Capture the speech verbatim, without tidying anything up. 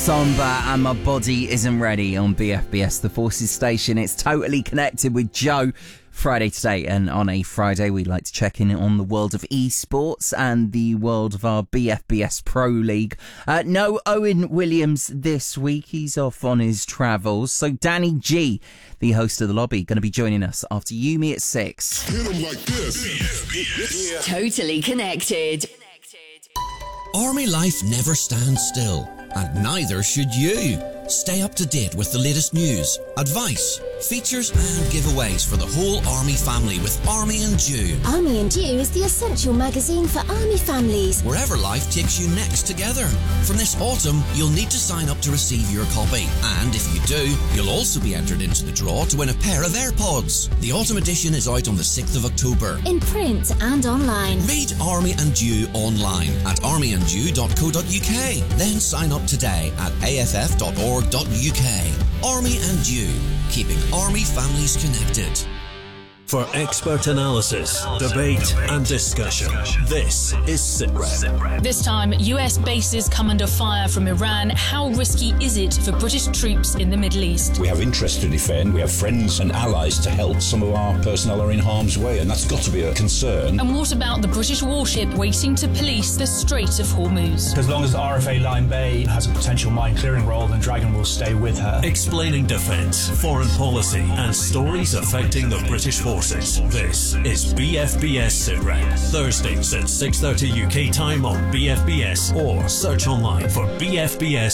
Somber and My Body Isn't Ready on B F B S, the Forces station. It's Totally Connected with Joe. Friday today, and on a Friday we like to check in on the world of esports and the world of our B F B S Pro League. Uh, no Owen Williams this week, he's off on his travels, so Danny G, the host of The Lobby, going to be joining us after Yumi at six. Hit 'em like this. B F B S. Totally Connected. Army life never stands still, and neither should you. Stay up to date with the latest news, advice, features and giveaways for the whole Army family with Army and Dew. Army and Dew is the essential magazine for Army families. Wherever life takes you next together. From this autumn, you'll need to sign up to receive your copy. And if you do, you'll also be entered into the draw to win a pair of AirPods. The autumn edition is out on the sixth of October. In print and online. Read Army and Dew online at army and dew dot co dot uk. Then sign up today at a f f dot org dot u k. Army and Dew, keeping Army families connected. For expert analysis, debate and discussion, this is SitRep. This time, U S bases come under fire from Iran. How risky is it for British troops in the Middle East? We have interests to defend, we have friends and allies to help. Some of our personnel are in harm's way, and that's got to be a concern. And what about the British warship waiting to police the Strait of Hormuz? As long as the R F A Line Bay has a potential mine clearing role, then Dragon will stay with her. Explaining defence, foreign policy and stories affecting the British forces. This is B F B S SitRep. Thursdays at six thirty U K time on B F B S, or search online for B F B S